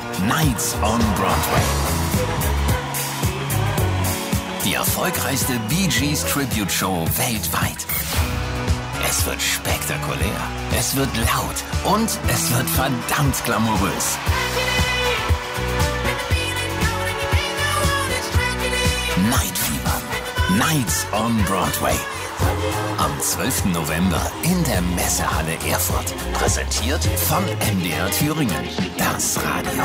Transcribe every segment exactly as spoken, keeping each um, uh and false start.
Nights on Broadway. Die erfolgreichste Bee Gees Tribute Show weltweit. Es wird spektakulär, es wird laut und es wird verdammt glamourös. Night Fever. Nights on Broadway. Am zwölften November in der Messehalle Erfurt. Präsentiert von M D R Thüringen. Das Radio.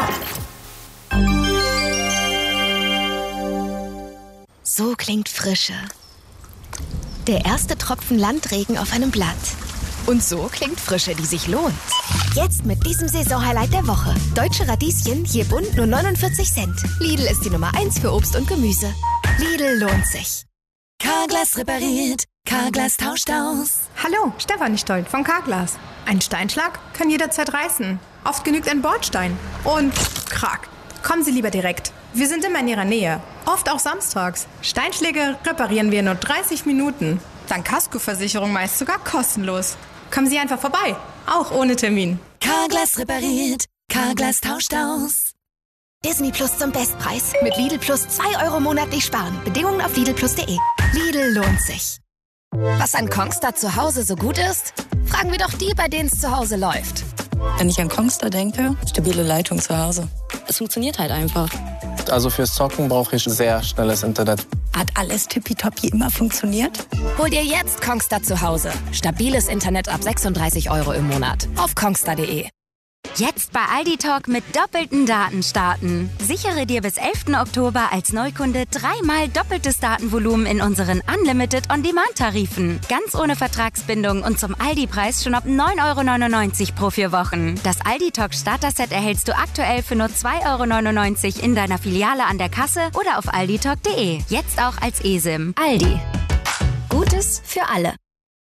So klingt Frische. Der erste Tropfen Landregen auf einem Blatt. Und so klingt Frische, die sich lohnt. Jetzt mit diesem Saisonhighlight der Woche. Deutsche Radieschen, je bunt nur neunundvierzig Cent. Lidl ist die Nummer eins für Obst und Gemüse. Lidl lohnt sich. Carglass repariert, Carglass tauscht aus. Hallo, Stefanie Stolt von Carglass. Ein Steinschlag kann jederzeit reißen. Oft genügt ein Bordstein. Und krack. Kommen Sie lieber direkt. Wir sind immer in Ihrer Nähe. Oft auch samstags. Steinschläge reparieren wir in nur dreißig Minuten. Dank Kaskoversicherung meist sogar kostenlos. Kommen Sie einfach vorbei. Auch ohne Termin. Carglass repariert, Carglass tauscht aus. Disney Plus zum Bestpreis. Mit Lidl Plus zwei Euro monatlich sparen. Bedingungen auf Lidl Plus punkt de. Lidl lohnt sich. Was an Kongstar zu Hause so gut ist? Fragen wir doch die, bei denen es zu Hause läuft. Wenn ich an Kongstar denke, stabile Leitung zu Hause. Es funktioniert halt einfach. Also fürs Zocken brauche ich sehr schnelles Internet. Hat alles tippitoppi immer funktioniert? Hol dir jetzt Kongstar zu Hause. Stabiles Internet ab sechsunddreißig Euro im Monat. Auf kongstar punkt de. Jetzt bei Aldi Talk mit doppelten Daten starten. Sichere dir bis elften Oktober als Neukunde dreimal doppeltes Datenvolumen in unseren Unlimited On-Demand-Tarifen. Ganz ohne Vertragsbindung und zum Aldi-Preis schon ab neun Euro neunundneunzig pro vier Wochen. Das Aldi Talk Starter-Set erhältst du aktuell für nur zwei Euro neunundneunzig in deiner Filiale an der Kasse oder auf aldi talk punkt de. Jetzt auch als eSIM. Aldi. Gutes für alle.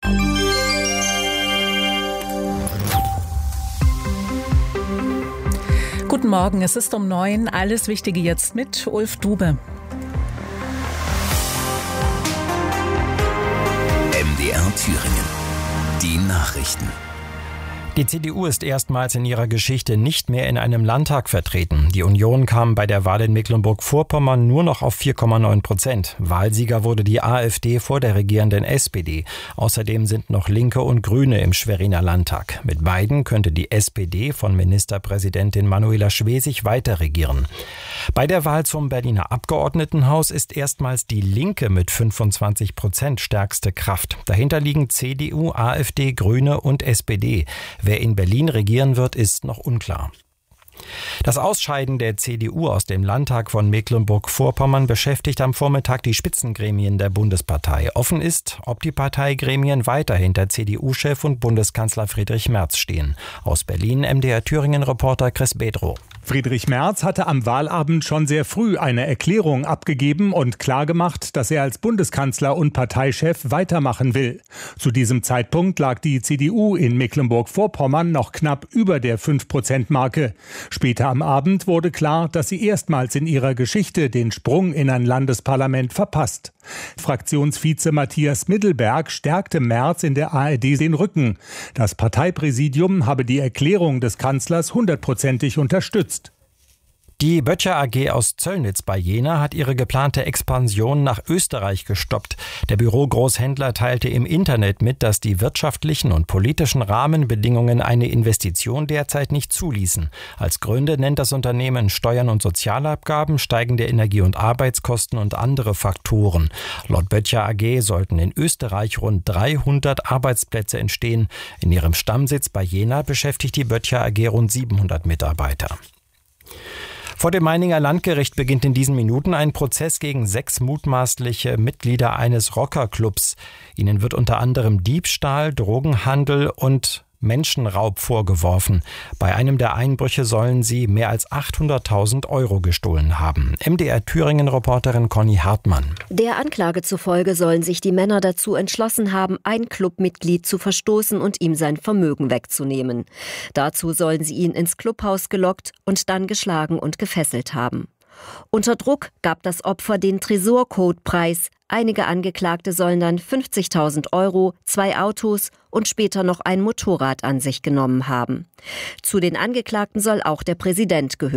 Guten Morgen, es ist um neun. Alles Wichtige jetzt mit Ulf Dube. M D R Thüringen. Die Nachrichten. Die C D U ist erstmals in ihrer Geschichte nicht mehr in einem Landtag vertreten. Die Union kam bei der Wahl in Mecklenburg-Vorpommern nur noch auf vier Komma neun Prozent. Wahlsieger wurde die AfD vor der regierenden S P D. Außerdem sind noch Linke und Grüne im Schweriner Landtag. Mit beiden könnte die S P D von Ministerpräsidentin Manuela Schwesig weiter regieren. Bei der Wahl zum Berliner Abgeordnetenhaus ist erstmals die Linke mit fünfundzwanzig Prozent stärkste Kraft. Dahinter liegen C D U, AfD, Grüne und S P D. Wer in Berlin regieren wird, ist noch unklar. Das Ausscheiden der C D U aus dem Landtag von Mecklenburg-Vorpommern beschäftigt am Vormittag die Spitzengremien der Bundespartei. Offen ist, ob die Parteigremien weiter hinter C D U-Chef und Bundeskanzler Friedrich Merz stehen. Aus Berlin M D R Thüringen-Reporter Chris Bedrow. Friedrich Merz hatte am Wahlabend schon sehr früh eine Erklärung abgegeben und klargemacht, dass er als Bundeskanzler und Parteichef weitermachen will. Zu diesem Zeitpunkt lag die C D U in Mecklenburg-Vorpommern noch knapp über der fünf Prozent Marke. Später am Abend wurde klar, dass sie erstmals in ihrer Geschichte den Sprung in ein Landesparlament verpasst. Fraktionsvize Matthias Middelberg stärkte Merz in der A R D den Rücken. Das Parteipräsidium habe die Erklärung des Kanzlers hundertprozentig unterstützt. Die Böttcher A G aus Zöllnitz bei Jena hat ihre geplante Expansion nach Österreich gestoppt. Der Bürogroßhändler teilte im Internet mit, dass die wirtschaftlichen und politischen Rahmenbedingungen eine Investition derzeit nicht zuließen. Als Gründe nennt das Unternehmen Steuern und Sozialabgaben, steigende Energie- und Arbeitskosten und andere Faktoren. Laut Böttcher A G sollten in Österreich rund dreihundert Arbeitsplätze entstehen. In ihrem Stammsitz bei Jena beschäftigt die Böttcher A G rund siebenhundert Mitarbeiter. Vor dem Meininger Landgericht beginnt in diesen Minuten ein Prozess gegen sechs mutmaßliche Mitglieder eines Rockerclubs. Ihnen wird unter anderem Diebstahl, Drogenhandel und Menschenraub vorgeworfen. Bei einem der Einbrüche sollen sie mehr als achthunderttausend Euro gestohlen haben. M D R Thüringen-Reporterin Conny Hartmann. Der Anklage zufolge sollen sich die Männer dazu entschlossen haben, ein Clubmitglied zu verstoßen und ihm sein Vermögen wegzunehmen. Dazu sollen sie ihn ins Clubhaus gelockt und dann geschlagen und gefesselt haben. Unter Druck gab das Opfer den Tresorcode-Preis. Einige Angeklagte sollen dann fünfzigtausend Euro, zwei Autos und später noch ein Motorrad an sich genommen haben. Zu den Angeklagten soll auch der Präsident gehören.